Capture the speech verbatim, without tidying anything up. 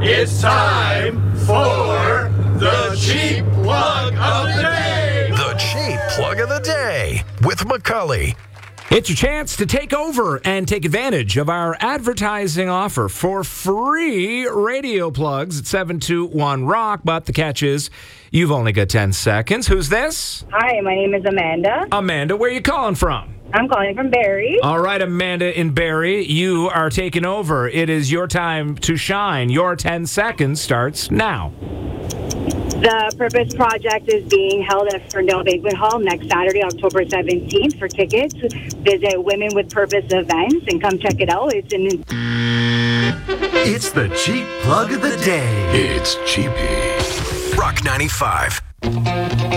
It's time for the Cheap Plug of the Day. The Cheap Plug of the Day with McCully. It's your chance to take over and take advantage of our advertising offer for free radio plugs at seven two one rock. But the catch is, you've only got ten seconds. Who's this? Hi, my name is Amanda. Amanda, where are you calling from? I'm calling from Barrie. All right, Amanda in Barrie, you are taking over. It is your time to shine. Your ten seconds starts now. The Purpose Project is being held at Ferndale Banquet Hall next Saturday, October seventeenth. For tickets, visit Women with Purpose events and come check it out. It's in. It's the Cheap Plug of the Day. It's cheapy. Rock ninety-five.